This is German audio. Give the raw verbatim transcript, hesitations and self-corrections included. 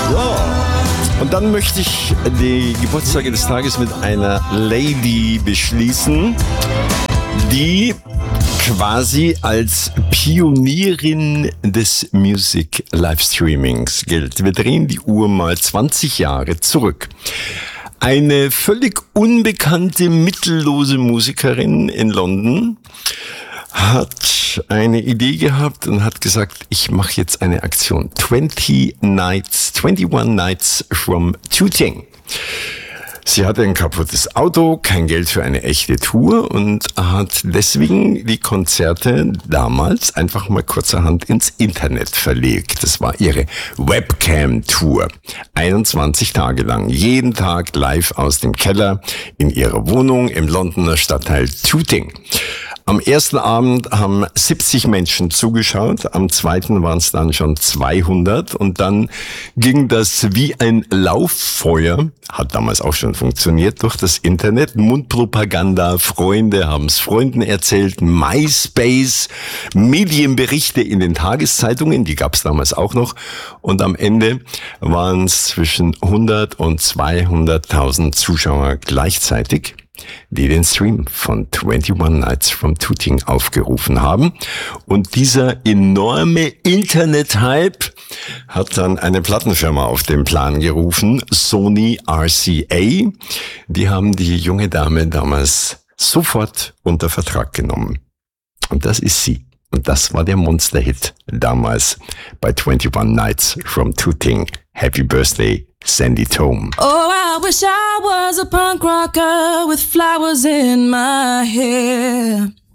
So. Und dann möchte ich die Geburtstage des Tages mit einer Lady beschließen, die quasi als Pionierin des Music Livestreamings gilt. Wir drehen die Uhr mal zwanzig Jahre zurück. Eine völlig unbekannte, mittellose Musikerin in London hat eine Idee gehabt und hat gesagt, ich mache jetzt eine Aktion. twenty nights, twenty-one nights from Tooting. Sie hatte ein kaputtes Auto, kein Geld für eine echte Tour und hat deswegen die Konzerte damals einfach mal kurzerhand ins Internet verlegt. Das war ihre Webcam-Tour. einundzwanzig Tage lang, jeden Tag live aus dem Keller in ihrer Wohnung im Londoner Stadtteil Tooting. Am ersten Abend haben siebzig Menschen zugeschaut, am zweiten waren es dann schon zweihundert und dann ging das wie ein Lauffeuer, hat damals auch schon funktioniert, durch das Internet, Mundpropaganda, Freunde haben es Freunden erzählt, MySpace, Medienberichte in den Tageszeitungen, die gab es damals auch noch und am Ende waren es zwischen hundert und zweihunderttausend Zuschauer gleichzeitig, die den Stream von twenty-one Nights from Tooting aufgerufen haben. Und dieser enorme Internet-Hype hat dann eine Plattenfirma auf den Plan gerufen, Sony R C A. Die haben die junge Dame damals sofort unter Vertrag genommen. Und das ist sie. Und das war der Monster-Hit damals bei twenty-one Nights from Tooting. Happy Birthday, Sandy Tome. Oh, I wish I was a punk rocker with flowers in my hair.